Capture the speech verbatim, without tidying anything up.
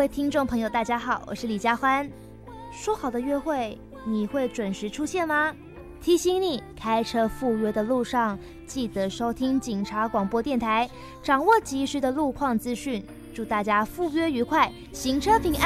位听众朋友大家好，我是李佳欢。说好的约会你会准时出现吗？提醒你，开车赴约的路上记得收听警察广播电台，掌握及时的路况资讯。祝大家赴约愉快，行车平安。